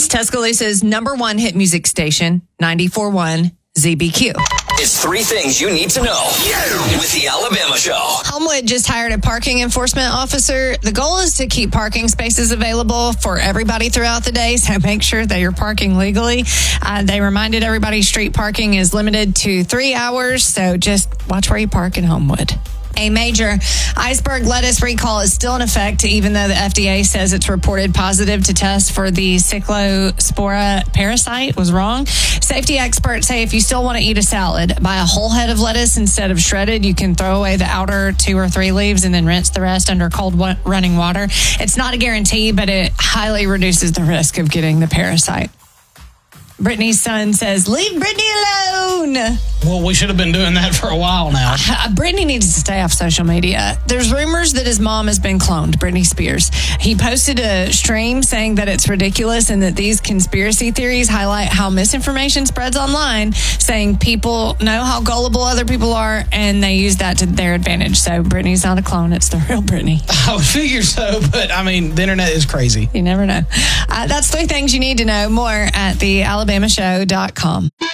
is Tuscaloosa's #1 hit music station, 94.1 ZBQ. It's 3 things you need to know with the Alabama Show. Homewood just hired a parking enforcement officer. The goal is to keep parking spaces available for everybody throughout the day, so make sure that you're parking legally. They reminded everybody street parking is limited to 3 hours, so just watch where you park in Homewood. A major iceberg lettuce recall is still in effect, even though the FDA says it's reported positive to test for the Cyclospora parasite was wrong. Safety experts say if you still want to eat a salad, buy a whole head of lettuce instead of shredded. You can throw away the outer 2 or 3 leaves and then rinse the rest under cold running water. It's not a guarantee, but it highly reduces the risk of getting the parasite. Brittany's son says, leave Brittany alone. Well, we should have been doing that for a while now. Brittany needs to stay off social media. There's rumors that his mom has been cloned, Britney Spears. He posted a stream saying that it's ridiculous and that these conspiracy theories highlight how misinformation spreads online, saying people know how gullible other people are and they use that to their advantage. So Brittany's not a clone. It's the real Brittany. I would figure so, but I mean, the internet is crazy. You never know. That's 3 things you need to know. More at thealabamashow.com.